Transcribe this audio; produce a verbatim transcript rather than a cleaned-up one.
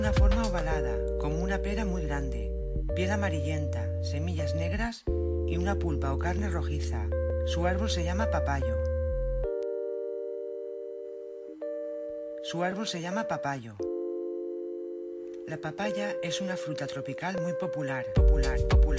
Una forma ovalada, como una pera muy grande, piel amarillenta, semillas negras y una pulpa o carne rojiza. Su árbol se llama papayo. Su árbol se llama papayo. La papaya es una fruta tropical muy popular, popular, popular.